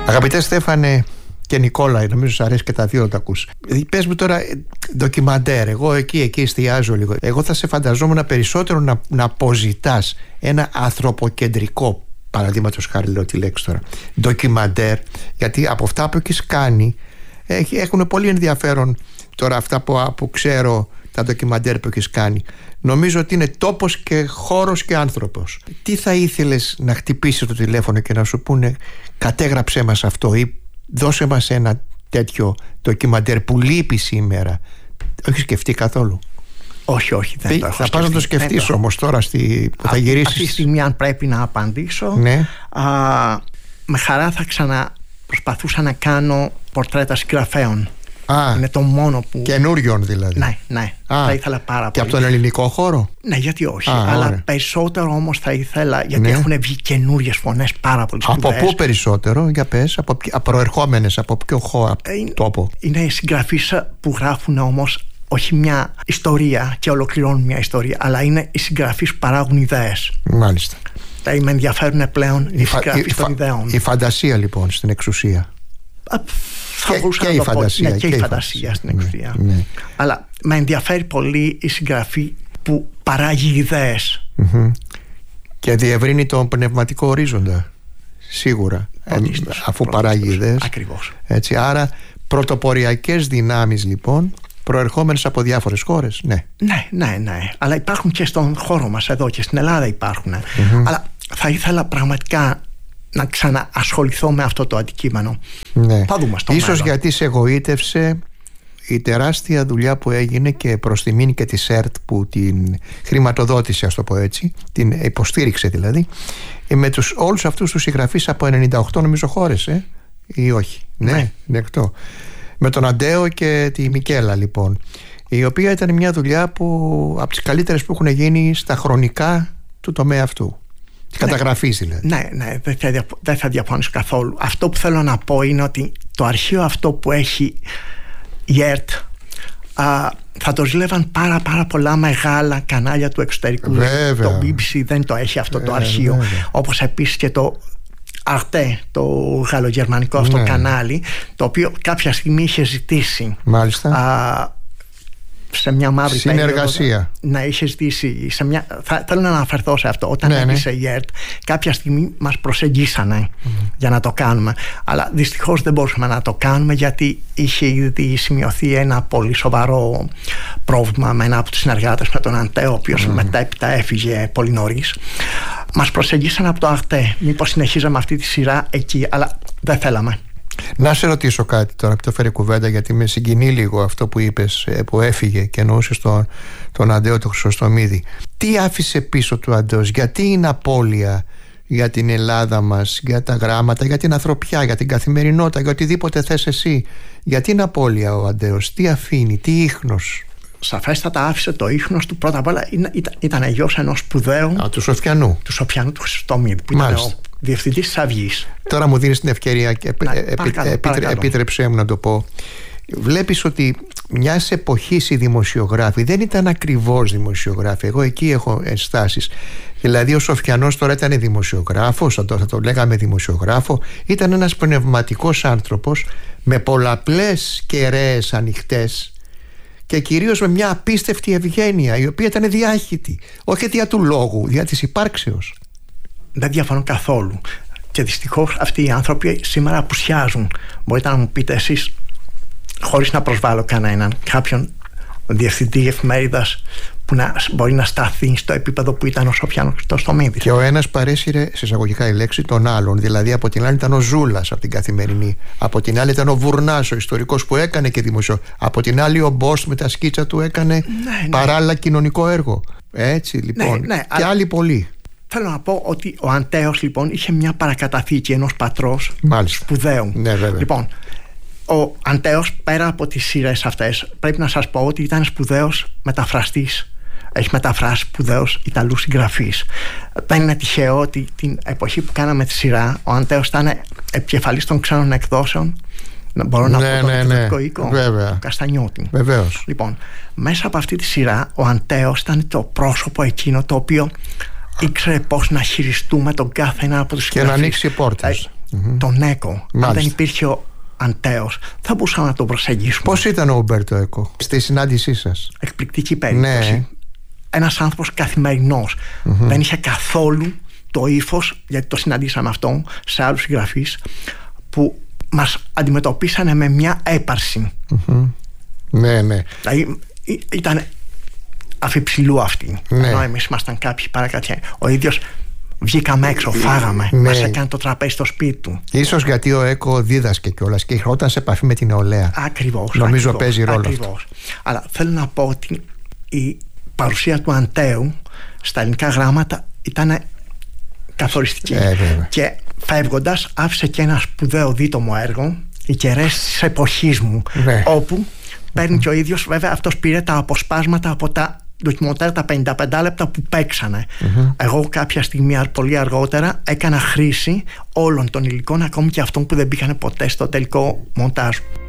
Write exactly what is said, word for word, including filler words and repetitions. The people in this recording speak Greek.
Αγαπητέ Στέφανε και Νικόλα, νομίζω σας αρέσει και τα δύο να τα ακούς. Πες μου τώρα ντοκιμαντέρ, εγώ εκεί, εκεί εστιάζω λίγο. Εγώ θα σε φανταζόμουν περισσότερο να, να αποζητάς ένα ανθρωποκεντρικό, παραδείγματος χάρη λέω τη λέξη τώρα, ντοκιμαντέρ, γιατί από αυτά που έχεις κάνει έχουν πολύ ενδιαφέρον τώρα αυτά που, που ξέρω, τα ντοκιμαντέρ που έχεις κάνει. Νομίζω ότι είναι τόπος και χώρος και άνθρωπος. Τι θα ήθελες να χτυπήσει το τηλέφωνο και να σου πούνε κατέγραψέ μας αυτό ή δώσε μας ένα τέτοιο ντοκιμαντέρ που λείπει σήμερα? Έχεις σκεφτεί καθόλου? Όχι, όχι, δεν το έχω Θα πας να το σκεφτείς όμως τώρα στη, που θα γυρίσεις. Αυτή τη στιγμή αν πρέπει να απαντήσω, ναι. α, με χαρά θα ξαναπροσπαθούσα να κάνω πορτρέτα συγγραφέων. Α, είναι το μόνο που... Καινούριων δηλαδή. Ναι, ναι, Α, θα ήθελα πάρα πολύ. Και από τον ελληνικό χώρο? Ναι, γιατί όχι. Α, αλλά ωραία. Περισσότερο όμως θα ήθελα, γιατί ναι. έχουν βγει καινούριες φωνές πάρα πολύ σπουδαίες. Από πού περισσότερο, για πες, από, από προερχόμενες, από ποιο χώρο, είναι, τόπο? Είναι οι συγγραφείς που γράφουν όμως όχι μια ιστορία και ολοκληρώνουν μια ιστορία, αλλά είναι οι συγγραφείς που παράγουν ιδέες. Μάλιστα. Δηλαδή με ενδιαφέρουν πλέον οι συγγραφείς των ιδεών. Η φαντασία λοιπόν στην εξουσία. Α, θα και, μπορούσα και, να η το φαντασία, πω. Ναι, και, και η φαντασία φαντασία στην εξουσία. Ναι, ναι. Αλλά με ενδιαφέρει πολύ η συγγραφή που παράγει ιδέες. Mm-hmm. Και διευρύνει τον πνευματικό ορίζοντα. Σίγουρα. Ε, αφού παράγει ιδέες. Ακριβώς. Έτσι, άρα πρωτοποριακές δυνάμεις λοιπόν, προερχόμενες από διάφορες χώρες. Ναι. Ναι, ναι, ναι. Αλλά υπάρχουν και στον χώρο μας εδώ και στην Ελλάδα υπάρχουν. Mm-hmm. Αλλά θα ήθελα πραγματικά να ξαναασχοληθώ με αυτό το αντικείμενο. Ναι. Θα δούμε στο Ίσως μέλλον. γιατί σε εγωίτευσε η τεράστια δουλειά που έγινε και προς τιμήν και τη ΣΕΡΤ που την χρηματοδότησε, ας το πω έτσι, την υποστήριξε δηλαδή, με τους, όλους αυτούς τους συγγραφείς από ενενήντα οκτώ νομίζω χώρες, ε? Ή όχι? Ναι, ναι. δεκτό. Με τον Αντέο και τη Μικέλα λοιπόν, η οποία ήταν μια δουλειά που από τις καλύτερες που έχουν γίνει στα χρονικά του τομέα αυτού. Καταγραφής δηλαδή. Ναι, ναι, δεν θα, δια, δεν θα διαφωνήσω καθόλου. Αυτό που θέλω να πω είναι ότι το αρχείο αυτό που έχει η ΕΡΤ α, θα το ζήλευαν πάρα πάρα πολλά μεγάλα κανάλια του εξωτερικού. Βέβαια. Το μπι μπι σι δεν το έχει αυτό το βέβαια, αρχείο. βέβαια. Όπως επίσης και το Arte, το γαλλογερμανικό αυτό ναι. κανάλι, το οποίο κάποια στιγμή είχε ζητήσει. Μάλιστα. Α, σε μια μαύρη συνεργασία. Περίοδο, να είχε ζητήσει σε μια, θα, θέλω να αναφερθώ σε αυτό. Όταν ναι, έκλεισε ναι. η ΕΡΤ, κάποια στιγμή μας προσεγγίσανε mm. για να το κάνουμε. Αλλά δυστυχώς δεν μπορούσαμε να το κάνουμε, γιατί είχε ήδη σημειωθεί ένα πολύ σοβαρό πρόβλημα με ένα από τους συνεργάτες, με τον Αντέο, ο οποίος mm. μετέπειτα έφυγε πολύ νωρίς. Μας προσεγγίσανε από το Arte, μήπως συνεχίζαμε αυτή τη σειρά εκεί, αλλά δεν θέλαμε. Να σε ρωτήσω κάτι τώρα που το φέρει κουβέντα, γιατί με συγκινεί λίγο αυτό που είπες, που έφυγε και εννοούσες τον, τον Αντέο του Χρυσοστομίδη. Τι άφησε πίσω του Αντέος, γιατί είναι απώλεια για την Ελλάδα μας, για τα γράμματα, για την ανθρωπιά, για την καθημερινότητα, για οτιδήποτε θες εσύ? Γιατί είναι απώλεια ο Αντέος, τι αφήνει, τι ίχνος? Σαφέστατα άφησε το ίχνος του. Πρώτα απ' όλα ήταν, ήταν γιος ενός σπουδαίου. Α, του Σοφιανού. Του Σοφιανού του Χρυσοστομίδη, που ήταν ο διευθυντής της Αυγής. Τώρα μου δίνεις την ευκαιρία και να, επί, παρακαλώ, επί, παρακαλώ. επίτρεψέ μου να το πω. Βλέπεις ότι μιας εποχής οι δημοσιογράφοι δεν ήταν ακριβώς δημοσιογράφοι. Εγώ εκεί έχω ενστάσεις. Δηλαδή ο Σοφιανός τώρα ήταν δημοσιογράφος, θα το, θα το λέγαμε δημοσιογράφο. Ήταν ένας πνευματικός άνθρωπος με πολλαπλές κεραίες ανοιχτές και κυρίως με μια απίστευτη ευγένεια, η οποία ήταν διάχυτη, όχι δια του λόγου, δια της υπάρξεως. Δεν διαφωνώ καθόλου. Και δυστυχώς αυτοί οι άνθρωποι σήμερα απουσιάζουν. Μπορείτε να μου πείτε εσείς, χωρίς να προσβάλλω κανέναν, κάποιον διευθυντή εφημερίδας που να μπορεί να σταθεί στο επίπεδο που ήταν ο Σοφιανός Χρυσοστομίδης? Και ο ένας παρέσυρε, σε εισαγωγικά η λέξη, τον άλλον. Δηλαδή από την άλλη ήταν ο Ζούλας από την Καθημερινή, από την άλλη ήταν ο Βουρνάς, ο ιστορικός που έκανε και δημοσιο, από την άλλη ο Μπόστ με τα σκίτσα του έκανε ναι, ναι. παράλληλα κοινωνικό έργο. Έτσι λοιπόν, ναι, ναι, και αλλά... άλλοι πολλοί. Θέλω να πω ότι ο Αντέος λοιπόν είχε μια παρακαταθήκη ενός πατρός σπουδαίου. Ναι, βέβαια. Λοιπόν, ο Αντέος πέρα από τις σειρές αυτές, πρέπει να σας πω ότι ήταν σπουδαίος μεταφραστής. Έχει μεταφράσει σπουδαίους Ιταλούς συγγραφείς. Δεν είναι τυχαίο ότι την εποχή που κάναμε τη σειρά ο Αντέος ήταν επικεφαλής των ξένων εκδόσεων. Μπορώ να ναι, πω ναι, τον ναι, εκδοτικό οίκο του Καστανιώτη. Βεβαίως. Λοιπόν, μέσα από αυτή τη σειρά ο Αντέος ήταν το πρόσωπο εκείνο το οποίο ήξερε πώς να χειριστούμε τον κάθε ένα από τους και να ανοίξει πόρτες. mm-hmm. τον Έκο. Αν δεν υπήρχε ο Αντέος, θα μπορούσαμε να τον προσεγγίσουμε. Πώς ήταν ο Ουμπέρτο Έκο στη συνάντησή σας? Εκπληκτική περίπτωση. Ναι. Ένας άνθρωπος καθημερινός. Mm-hmm. Δεν είχε καθόλου το ύφος, γιατί το συναντήσαμε αυτό σε άλλους συγγραφείς, που μας αντιμετωπίσανε με μια έπαρση. Mm-hmm. Ναι, ναι. Δηλαδή ήταν αφιψηλού αυτή. Ναι. Ενώ εμείς ήμασταν κάποιοι παρακάτια. Ο ίδιος βγήκαμε έξω, φάγαμε. Ναι. Μας έκανε το τραπέζι στο σπίτι του. Ίσως γιατί ο Έκο δίδασκε κιόλας και ερχόταν σε επαφή με την νεολαία. Ακριβώς. Νομίζω ακριβώς, παίζει ρόλο ακριβώς. Αυτό. Αλλά θέλω να πω ότι η παρουσία του Αντέου στα ελληνικά γράμματα ήταν καθοριστική. Ε, και φεύγοντας άφησε και ένα σπουδαίο δίτομο έργο, Οι κεραίες της εποχής μου, ναι. όπου παίρνει mm-hmm. και ο ίδιος, βέβαια αυτός πήρε τα αποσπάσματα από τα ντοκιμοντέρ, τα πενήντα πέντε λεπτά που παίξανε. Mm-hmm. Εγώ κάποια στιγμή πολύ αργότερα έκανα χρήση όλων των υλικών, ακόμη και αυτών που δεν μπήκανε ποτέ στο τελικό μοντάζ.